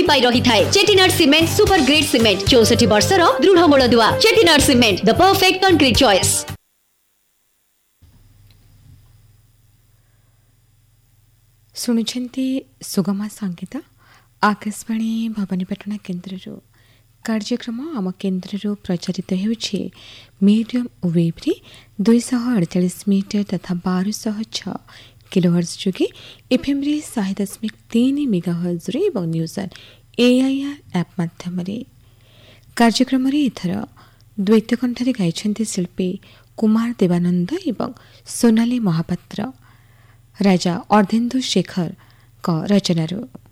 पाई रही थाए। Chettinad cement super grade cement 64 वर्षर दृढ़ मूलदुआ। Chettinad cement the perfect concrete choice. शुणुछन्ति सुगमा संगीत आकाशवाणी भवानीपाटना केन्द्रରୁ कार्यक्रम आम केन्द्रରୁ प्रचारित ହେଉଛି मीडियम वेव्रे 248 मीटर तथा 1206 किलोहर्ट्ज जोगे एफएम रे 100.3 मेगाहर्ट्ज और न्यूज एआईआर ऐप माध्यम कार्यक्रम एथर द्वैत कंठरे गाइछन्ति शिल्पी कुमार देवानंद एवं सोनाली महापात्र राजा अर्धेन्दु शेखर का रचनारू।